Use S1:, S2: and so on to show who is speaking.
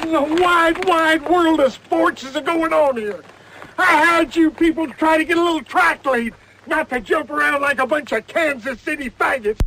S1: in the wide, wide world of sports is going on here? I had you people try to get a little track lead, not to jump around like a bunch of Kansas City faggots.